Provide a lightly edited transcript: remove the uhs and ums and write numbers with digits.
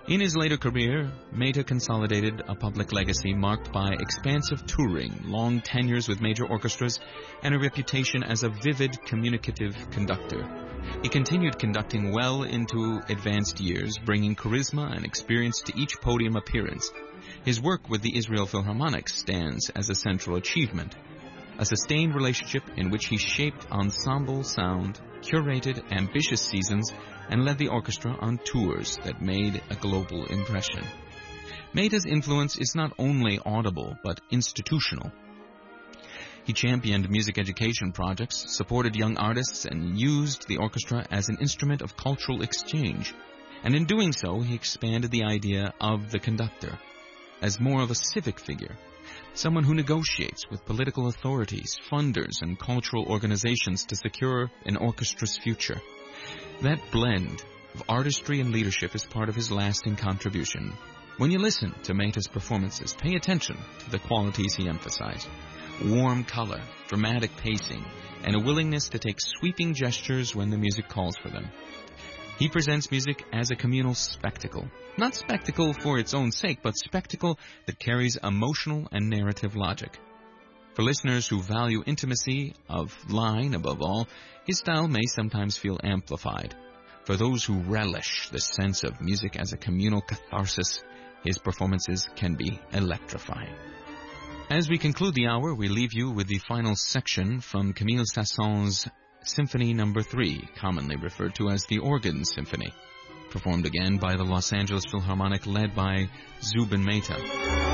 In his later career, Mehta consolidated a public legacy marked by expansive touring, long tenures with major orchestras, and a reputation as a vivid, communicative conductor. He continued conducting well into advanced years, bringing charisma and experience to each podium appearance. His work with the Israel Philharmonic stands as a central achievement, a sustained relationship in which he shaped ensemble sound, curated ambitious seasons, and led the orchestra on tours that made a global impression. Mehta's influence is not only audible, but institutional. He championed music education projects, supported young artists, and used the orchestra as an instrument of cultural exchange. And in doing so, he expanded the idea of the conductor as more of a civic figure, someone who negotiates with political authorities, funders, and cultural organizations to secure an orchestra's future. That blend of artistry and leadership is part of his lasting contribution. When you listen to Mehta's performances, pay attention to the qualities he emphasized: warm color, dramatic pacing, and a willingness to take sweeping gestures when the music calls for them. He presents music as a communal spectacle. Not spectacle for its own sake, but spectacle that carries emotional and narrative logic. For listeners who value intimacy of line above all, his style may sometimes feel amplified. For those who relish the sense of music as a communal catharsis, his performances can be electrifying. As we conclude the hour, we leave you with the final section from Camille Saint-Saëns' Symphony No. 3, commonly referred to as the Organ Symphony, performed again by the Los Angeles Philharmonic led by Zubin Mehta.